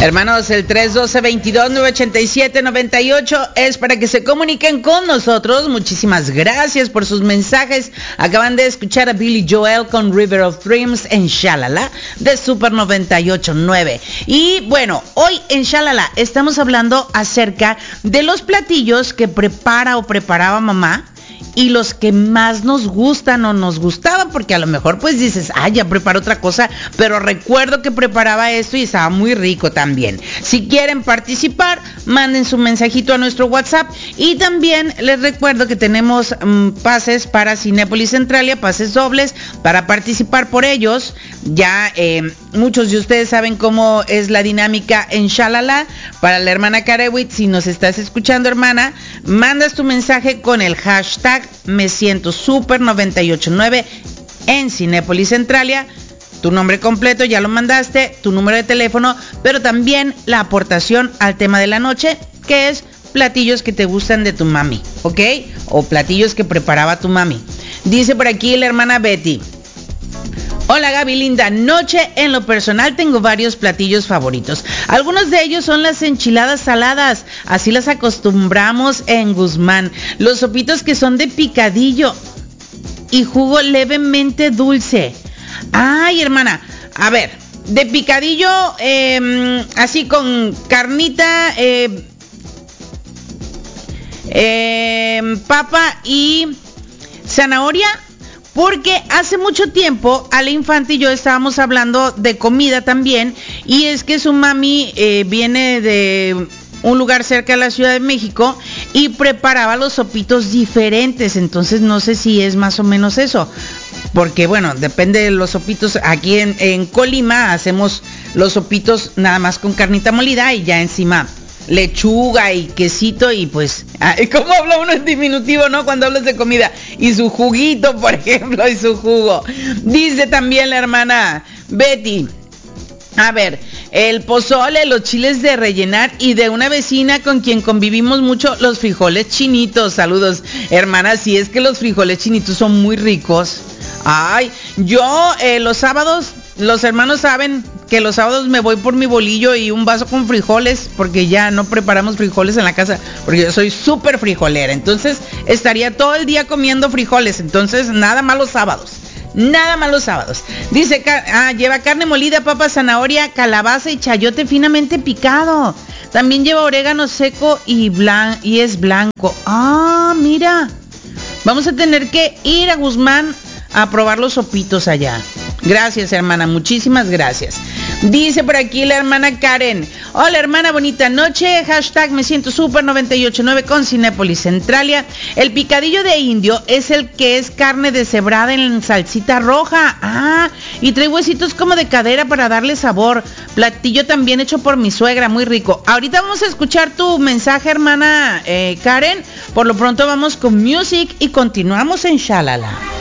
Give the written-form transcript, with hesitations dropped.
Hermanos, el 312-22-987-98 es para que se comuniquen con nosotros. Muchísimas gracias por sus mensajes. Acaban de escuchar a Billy Joel con River of Dreams en Shalala de Super 98.9. Y bueno, hoy en Shalala estamos hablando acerca de los platillos que prepara o preparaba mamá y los que más nos gustan o nos gustaban, porque a lo mejor pues dices, ya preparo otra cosa, pero recuerdo que preparaba esto y estaba muy rico también. Si quieren participar, manden su mensajito a nuestro WhatsApp, y también les recuerdo que tenemos pases para Cinépolis Centralia, pases dobles para participar por ellos. Ya muchos de ustedes saben cómo es la dinámica en Shalala. Para la hermana Karewitz, si nos estás escuchando, hermana, mandas tu mensaje con el hashtag Me Siento Super 98.9 en Cinépolis Centralia. Tu nombre completo ya lo mandaste, tu número de teléfono, pero también la aportación al tema de la noche, que es platillos que te gustan de tu mami, ¿ok? O platillos que preparaba tu mami. Dice por aquí la hermana Betty: hola Gaby, linda noche. En lo personal tengo varios platillos favoritos. Algunos de ellos son las enchiladas saladas, así las acostumbramos en Guzmán. Los sopitos que son de picadillo y jugo levemente dulce. Ay, hermana, a ver, de picadillo, así con carnita, papa y zanahoria. Porque hace mucho tiempo Ale Infante y yo estábamos hablando de comida también, y es que su mami viene de un lugar cerca de la Ciudad de México y preparaba los sopitos diferentes. Entonces no sé si es más o menos eso, porque bueno, depende de los sopitos. Aquí en Colima hacemos los sopitos nada más con carnita molida y ya encima lechuga y quesito, y pues, ¿cómo habla uno en diminutivo, no? Cuando hablas de comida. Y su juguito, por ejemplo, y su jugo. Dice también la hermana Betty: a ver, el pozole, los chiles de rellenar, y de una vecina con quien convivimos mucho, los frijoles chinitos. Saludos, hermana. Sí, es que los frijoles chinitos son muy ricos. Ay, yo los sábados, los hermanos saben que los sábados me voy por mi bolillo y un vaso con frijoles, porque ya no preparamos frijoles en la casa, porque yo soy súper frijolera. Entonces estaría todo el día comiendo frijoles. Entonces nada más los sábados. Nada más los sábados. Dice, lleva carne molida, papa, zanahoria, calabaza y chayote finamente picado. También lleva orégano seco y es blanco. Mira. Vamos a tener que ir a Guzmán a probar los sopitos allá. Gracias, hermana, muchísimas gracias. Dice por aquí la hermana Karen: hola hermana, bonita noche, hashtag Me Siento Super 98.9 con Cinépolis Centralia. El picadillo de indio es el que es carne deshebrada en salsita roja, y trae huesitos como de cadera para darle sabor. Platillo también hecho por mi suegra, muy rico. Ahorita vamos a escuchar tu mensaje, hermana Karen. Por lo pronto vamos con music y continuamos en Shalala.